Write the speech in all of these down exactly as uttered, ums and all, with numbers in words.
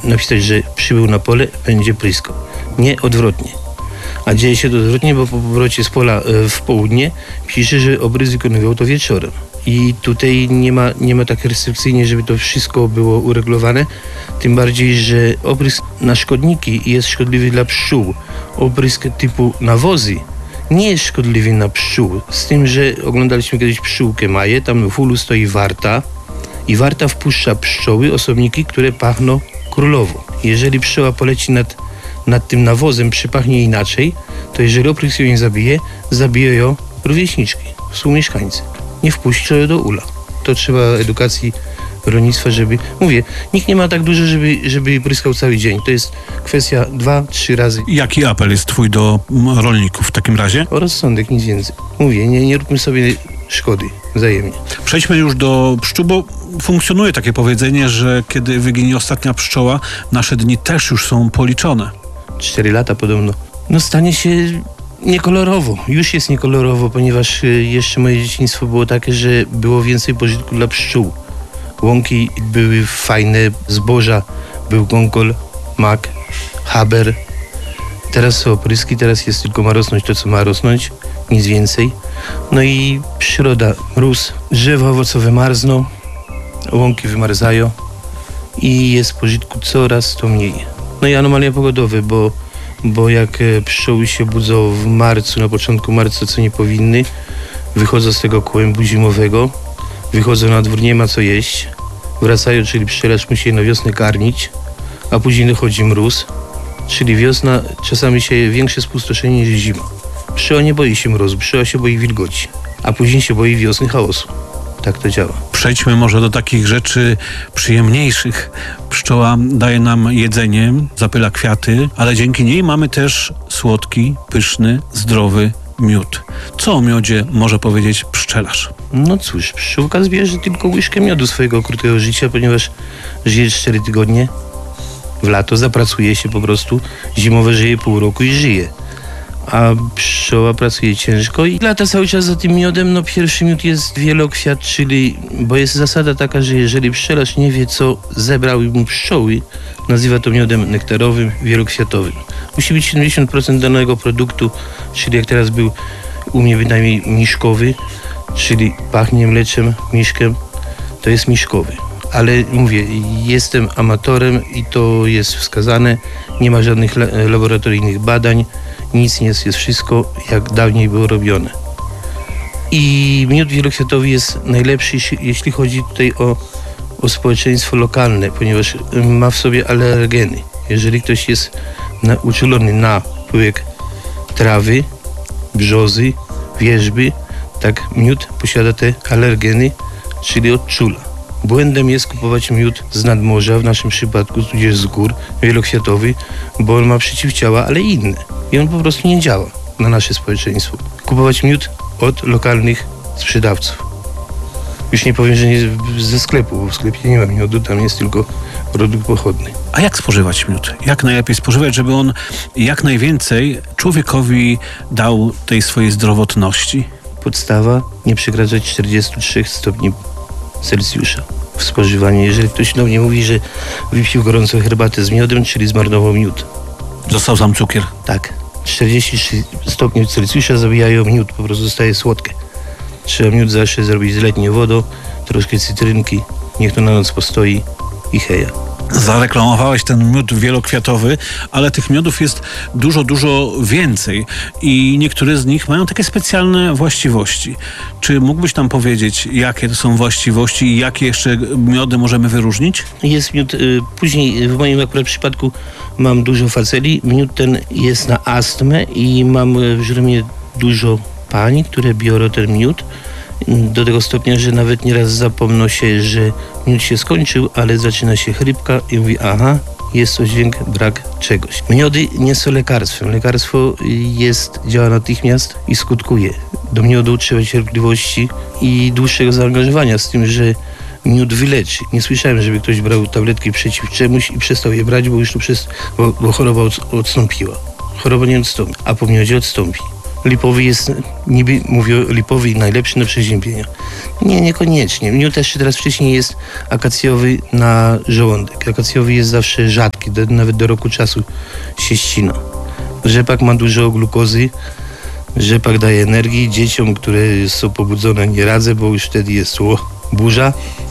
napisać, że przybył na pole, będzie pryskał. Nie odwrotnie. A dzieje się to odwrotnie, bo po powrocie z pola w południe pisze, że obryz wykonywał to wieczorem. I tutaj nie ma, nie ma tak restrykcyjnie, żeby to wszystko było uregulowane. Tym bardziej, że oprysk na szkodniki jest szkodliwy dla pszczół. Oprysk typu nawozy nie jest szkodliwy na pszczół. Z tym, że oglądaliśmy kiedyś pszczółkę Maję, tam w ulu stoi warta i warta wpuszcza pszczoły, osobniki, które pachną królowo. Jeżeli pszczoła poleci nad, nad tym nawozem, przypachnie inaczej, to jeżeli oprysk ją nie zabije, zabije ją rówieśniczki, współmieszkańcy. Nie wpuszcza ją do ula. To trzeba edukacji rolnictwa, żeby... Mówię, nikt nie ma tak dużo, żeby, żeby pryskał cały dzień. To jest kwestia dwa, trzy razy. Jaki apel jest twój do rolników w takim razie? O rozsądek, nic więcej. Mówię, nie, nie róbmy sobie szkody wzajemnie. Przejdźmy już do pszczół, bo funkcjonuje takie powiedzenie, że kiedy wyginie ostatnia pszczoła, nasze dni też już są policzone. Cztery lata podobno. No stanie się niekolorowo. Już jest niekolorowo, ponieważ jeszcze moje dzieciństwo było takie, że było więcej pożytku dla pszczół. Łąki były fajne, zboża, był gąkol, mak, haber. Teraz są opryski, teraz jest tylko ma rosnąć to, co ma rosnąć, nic więcej. No i przyroda, mróz, drzewa owocowe marzną, łąki wymarzają i jest pożytku coraz to mniej. No i anomalia pogodowe, bo, bo jak pszczoły się budzą w marcu, na początku marca, co nie powinny, wychodzą z tego kłębu zimowego, wychodzą na dwór, nie ma co jeść, wracają, czyli pszczelarz musi je na wiosnę karmić, a później dochodzi mróz, czyli wiosna, czasami się większe spustoszenie niż zima. Pszczoła nie boi się mrozu, pszczoła się boi wilgoci, a później się boi wiosny, chaosu. Tak to działa. Przejdźmy może do takich rzeczy przyjemniejszych. Pszczoła daje nam jedzenie, zapyla kwiaty, ale dzięki niej mamy też słodki, pyszny, zdrowy miód. Co o miodzie może powiedzieć pszczelarz? No cóż, pszczółka zbierze tylko łyżkę miodu swojego krótkiego życia, ponieważ żyje cztery tygodnie. W lato zapracuje się po prostu, zimowe żyje pół roku i żyje. A pszczoła pracuje ciężko i lata cały czas za tym miodem. No pierwszy miód jest wielokwiat, czyli, bo jest zasada taka, że jeżeli pszczelarz nie wie, co zebrały mu pszczoły, nazywa to miodem nektarowym, wielokwiatowym. Musi być siedemdziesiąt procent danego produktu, czyli jak teraz był u mnie bynajmniej miszkowy, czyli pachnie mleczem, miszkiem, to jest miszkowy. Ale mówię, jestem amatorem i to jest wskazane, nie ma żadnych laboratoryjnych badań, nic nie jest, jest wszystko jak dawniej było robione. I miód wielokwiatowy jest najlepszy, jeśli chodzi tutaj o, o społeczeństwo lokalne, ponieważ ma w sobie alergeny. Jeżeli ktoś jest na, uczulony na pyłek trawy, brzozy, wierzby, tak miód posiada te alergeny, czyli odczula. Błędem jest kupować miód z nadmorza, w naszym przypadku tudzież z gór, wielokwiatowy, bo on ma przeciwciała, ale inne. I on po prostu nie działa na nasze społeczeństwo. Kupować miód od lokalnych sprzedawców. Już nie powiem, że nie ze sklepu, bo w sklepie nie ma miodu, tam jest tylko produkt pochodny. A jak spożywać miód? Jak najlepiej spożywać, żeby on jak najwięcej człowiekowi dał tej swojej zdrowotności? Podstawa, nie przekraczać czterdzieści trzy stopni Celsjusza w spożywaniu. Jeżeli ktoś do mnie mówi, że wypił gorącą herbatę z miodem, czyli zmarnował miód. Został sam cukier? Tak. czterdzieści trzy stopni Celsjusza zabijają miód, po prostu zostaje słodkie. Trzeba miód zawsze zrobić z letnią wodą, troszkę cytrynki, niech to na noc postoi i heja. Zareklamowałeś ten miód wielokwiatowy, ale tych miodów jest dużo, dużo więcej i niektóre z nich mają takie specjalne właściwości. Czy mógłbyś nam powiedzieć, jakie to są właściwości i jakie jeszcze miody możemy wyróżnić? Jest miód, y, później w moim akurat przypadku mam dużo faceli. Miód ten jest na astmę i mam w żuremie dużo pań, które biorą ten miód. Do tego stopnia, że nawet nieraz zapomną się, że miód się skończył, ale zaczyna się chrypka i mówi, aha, jest to dźwięk, brak czegoś. Miody nie są lekarstwem. Lekarstwo jest, działa natychmiast i skutkuje. Do miodu trzeba cierpliwości i dłuższego zaangażowania, z tym, że miód wyleczy. Nie słyszałem, żeby ktoś brał tabletki przeciw czemuś i przestał je brać, bo już to przez, bo, bo choroba od, odstąpiła. Choroba nie odstąpi, a po miodzie odstąpi. lipowy jest, niby mówię, lipowy najlepszy na przeziębienia. Nie, niekoniecznie. Miód też teraz wcześniej jest akacjowy na żołądek. Akacjowy jest zawsze rzadki, do, nawet do roku czasu się ścina. Rzepak ma dużo glukozy, rzepak daje energii dzieciom, które są pobudzone, nie radzę, bo już wtedy jest o, burza,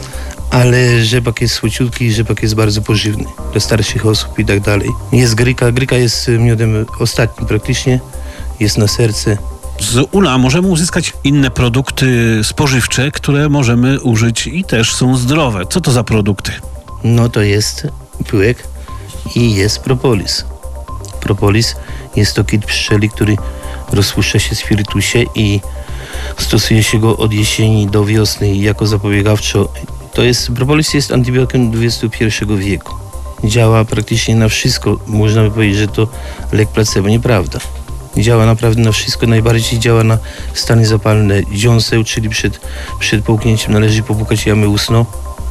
ale rzepak jest słociutki i rzepak jest bardzo pożywny dla starszych osób i tak dalej. Jest gryka, gryka jest miodem ostatnim praktycznie, jest na serce. Z ula możemy uzyskać inne produkty spożywcze, które możemy użyć i też są zdrowe. Co to za produkty? No to jest pyłek i jest propolis. Propolis jest to kit pszczeli, który rozpuszcza się w spirytusie i stosuje się go od jesieni do wiosny jako zapobiegawczo. To jest, propolis jest antybiotykiem dwudziestego pierwszego wieku. Działa praktycznie na wszystko. Można by powiedzieć, że to lek placebo. Nieprawda. Działa naprawdę na wszystko. Najbardziej działa na stany zapalne dziąseł, czyli przed, przed połknięciem należy popukać jamy ustną.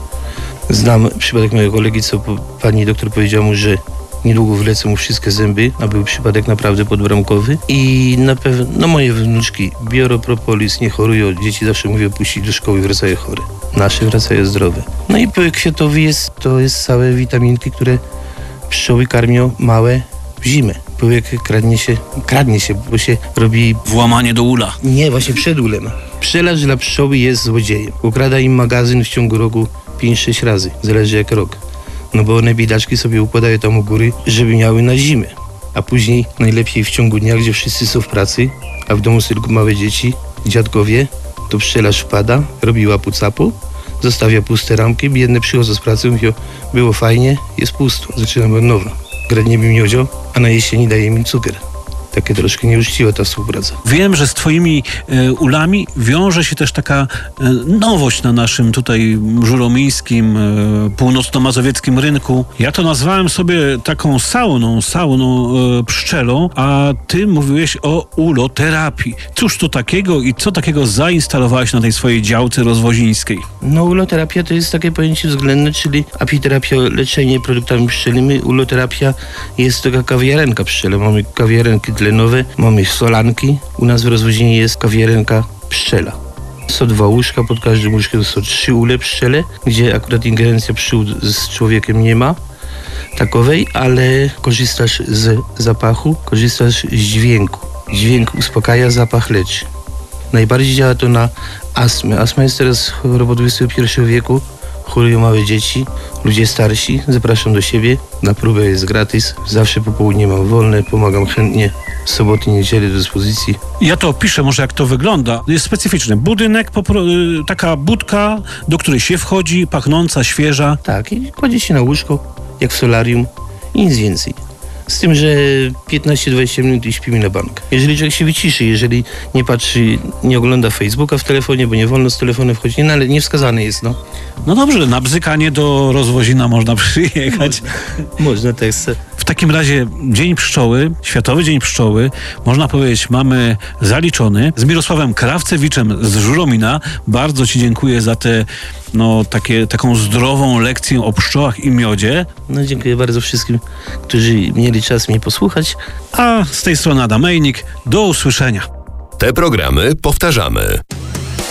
Znam przypadek mojego kolegi, co pani doktor powiedziała mu, że niedługo wylecą mu wszystkie zęby, a był przypadek naprawdę podbramkowy. I na pewno, no moje wnuczki biorą propolis, nie chorują. Dzieci zawsze mówią, puścić do szkoły, wracają chore. Nasze wracają zdrowe. No i pyłek kwiatowy jest, to jest całe witaminki, które pszczoły karmią małe w zimę. Pyłek kradnie się, kradnie się, bo się robi... Włamanie do ula. Nie, właśnie przed ulem. Pszczelarz dla pszczoły jest złodziejem. Ukrada im magazyn w ciągu roku pięć sześć razy, zależy jak rok. No bo one biedaczki sobie układają tam u góry, żeby miały na zimę. A później najlepiej w ciągu dnia, gdzie wszyscy są w pracy, a w domu są tylko małe dzieci, dziadkowie, to pszczelarz wpada, robi łapu-capu, zostawia puste ramki, biedne przychodzą z pracy, mówią, było fajnie, jest pusto, zaczynamy od nowa. Gradnie mi miodzio, a na jesieni daje mi cukier. Takie troszkę nieuczciwa ta współpraca. Wiem, że z twoimi e, ulami wiąże się też taka e, nowość na naszym tutaj żuromińskim, e, północno-mazowieckim rynku. Ja to nazwałem sobie taką sauną, sauną e, pszczelą, a ty mówiłeś o uloterapii. Cóż to takiego i co takiego zainstalowałeś na tej swojej działce rozwozińskiej? No uloterapia to jest takie pojęcie względne, czyli apiterapia, leczenie produktami pszczelnymi. Uloterapia jest taka kawiarenka pszczele. Mamy kawiarenki tlenowe, mamy solanki. U nas w rozwozinie jest kawiarenka pszczela. Są dwa łóżka, pod każdym łóżkiem są trzy ule pszczele, gdzie akurat ingerencja pszczół z człowiekiem nie ma takowej, ale korzystasz z zapachu, korzystasz z dźwięku. Dźwięk uspokaja, zapach leczy. Najbardziej działa to na astmę. Astma jest teraz chorobą dwudziestego pierwszego wieku. Chorują małe dzieci, ludzie starsi. Zapraszam do siebie. Na próbę jest gratis. Zawsze po południu mam wolne. Pomagam chętnie. Soboty, niedzielę do dyspozycji. Ja to opiszę może jak to wygląda. Jest specyficzny budynek, popro- taka budka, do której się wchodzi, pachnąca, świeża. Tak, i kładzie się na łóżko, jak w solarium i nic więcej. Z tym, że piętnaście dwadzieścia minut i śpimy na bank. Jeżeli człowiek się wyciszy, jeżeli nie patrzy, nie ogląda Facebooka w telefonie, bo nie wolno z telefonem wchodzić, no, ale niewskazane jest, no. No dobrze, na bzykanie do rozwozina można przyjechać. Można tak. W takim razie Dzień Pszczoły, Światowy Dzień Pszczoły, można powiedzieć, mamy zaliczony. Z Mirosławem Krawcewiczem z Żuromina bardzo ci dziękuję za tę no, takie, taką zdrową lekcję o pszczołach i miodzie. No dziękuję bardzo wszystkim, którzy mieli czas mnie posłuchać. A z tej strony Adam Ejnik, do usłyszenia. Te programy powtarzamy.